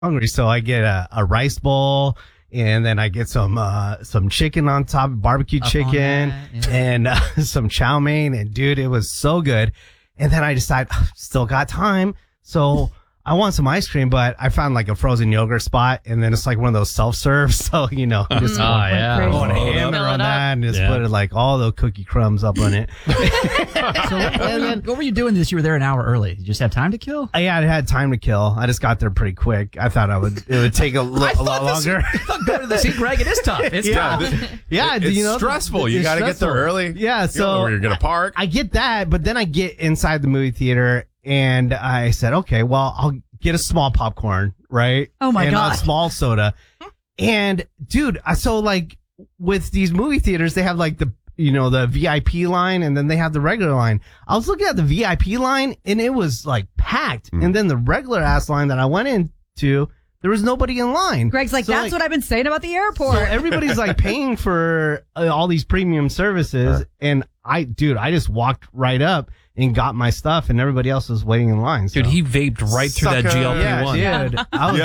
hungry, so I get a rice bowl, and then I get some chicken on top, barbecue chicken, and some chow mein. And dude, it was so good. And then I decide, still got time, so I want some ice cream, but I found like a frozen yogurt spot, and then it's like one of those self-serve. So, just going hammer on that and just put like all the cookie crumbs up on it. What were you doing this? You were there an hour early. Did you just have time to kill? Yeah, I had time to kill. I just got there pretty quick. I thought it would take a lot longer. Go to the see, Greg, it is tough. It's tough. It's stressful. You got to get there early. Yeah, so you don't know where you're going to park. I get that, but then I get inside the movie theater, and I said, okay, well, I'll get a small popcorn, right? Oh my God. And a small soda. And dude, so like with these movie theaters, they have like the VIP line, and then they have the regular line. I was looking at the VIP line, and it was like packed. And then the regular ass line that I went into, there was nobody in line. Greg's like, that's what I've been saying about the airport. So everybody's like paying for all these premium services. And I just walked right up and got my stuff, and everybody else was waiting in line. So. Dude, he vaped right through that GLP-1. Yeah, dude.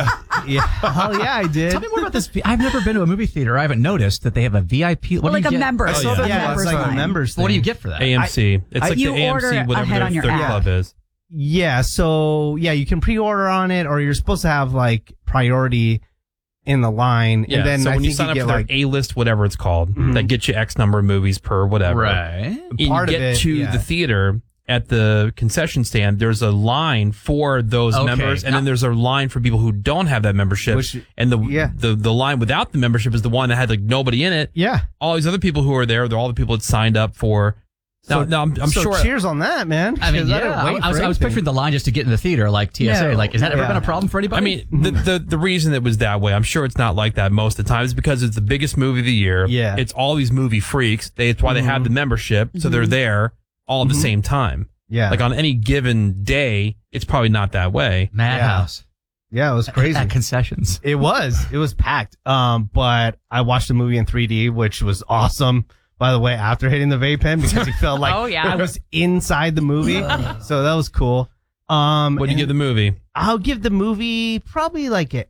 Hell yeah, I did. Tell me more about this. I've never been to a movie theater. I haven't noticed that they have a VIP. What do you get? member. It's like a members thing. What do you get for that? AMC. It's like the AMC, whatever their club is. Yeah, so, you can pre-order on it, or you're supposed to have, like, priority in the line. Yeah, and then so when you sign up for their A-list, whatever it's called, that gets you X number of movies per whatever. Right. And you get to the theater. At the concession stand, there's a line for those members, and then there's a line for people who don't have that membership. And the line without the membership is the one that had like nobody in it. Yeah. All these other people who are there, they're all the people that signed up for. Now, I'm sure. Cheers on that, man. I mean, I was picturing the line just to get in the theater, like TSA. No. Like, has that ever been a problem for anybody? I mean, the reason it was that way, I'm sure it's not like that most of the time, is because it's the biggest movie of the year. Yeah. It's all these movie freaks. It's why they have the membership, so they're there all at the same time. Yeah. Like on any given day, it's probably not that way. Madhouse. Yeah, it was crazy. At concessions. It was packed. But I watched the movie in 3D, which was awesome, by the way, after hitting the vape pen, because it felt like I was inside the movie. So that was cool. What do you give the movie? I'll give the movie probably like an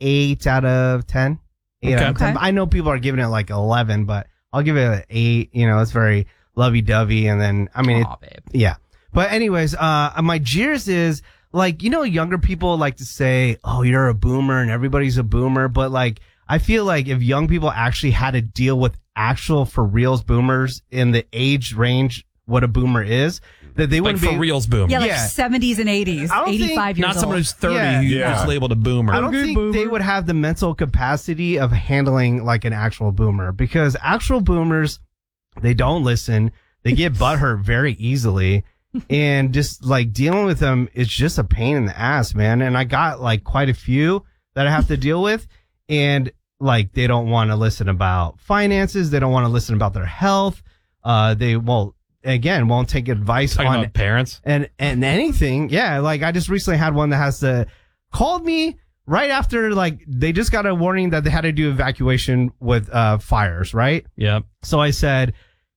8 out of 10. 8 out of 10. I know people are giving it like 11, but I'll give it an 8. It's very lovey-dovey. And then, I mean, yeah. But anyways, my jeers is like, younger people like to say, oh, you're a boomer and everybody's a boomer. But like, I feel like if young people actually had to deal with actual for reals boomers in the age range, what a boomer is, that they wouldn't be for reals boom. Yeah, like 70s and 80s, 85 years old. Not someone who's 30 who's just labeled a boomer. I don't think they would have the mental capacity of handling like an actual boomer, because actual boomers, they don't listen. They get butthurt very easily. And just like dealing with them is just a pain in the ass, man. And I got like quite a few that I have to deal with, and like they don't want to listen about finances. They don't want to listen about their health. They won't take advice on about parents and anything. Yeah, like I just recently had one that called me right after like they just got a warning that they had to do evacuation with fires, right? Yeah. So I said,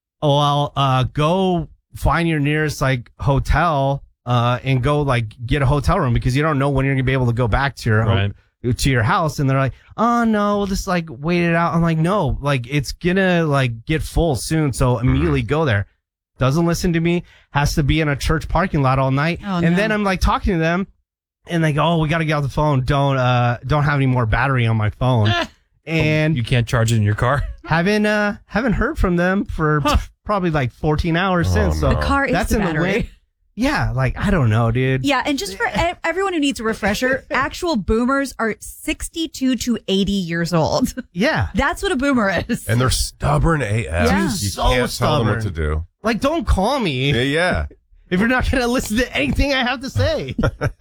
"Oh, I'll go find your nearest like hotel and go like get a hotel room, because you don't know when you're gonna be able to go back to your house." And they're like, "Oh no, we'll just like wait it out." I'm like, "No, like it's gonna like get full soon, so immediately go there." Doesn't listen to me. Has to be in a church parking lot all night. Then I'm like talking to them, and they go, "Oh, we got to get off the phone. Don't have any more battery on my phone." And you can't charge it in your car. Haven't heard from them for probably like 14 hours since. So the car is that's the in battery. The way. Yeah, like I don't know, dude. Yeah, and just for everyone who needs a refresher, actual boomers are 62 to 80 years old. Yeah, that's what a boomer is. And they're stubborn AF. Yeah. You so can't tell them stubborn. what to do. Like, don't call me. Yeah. If you're not going to listen to anything I have to say.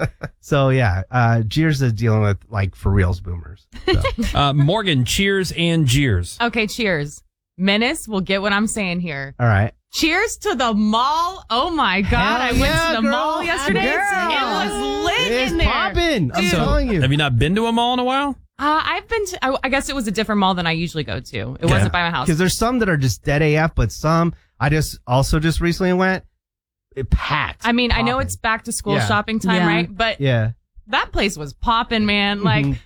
So, yeah, Jeers is dealing with, like, for reals boomers. So. Morgan, cheers and jeers. Okay, cheers. Menace will get what I'm saying here. All right. Cheers to the mall. Oh, my God. I went to the mall yesterday. Girl. It was lit It's in there. popping. I'm telling you. Have you not been to a mall in a while? I've been to, I guess it was a different mall than I usually go to. It wasn't by my house. Because there's some that are just dead AF, but some I just recently went, it packed. I mean, I know it's back to school shopping time, right? But that place was popping, man. Like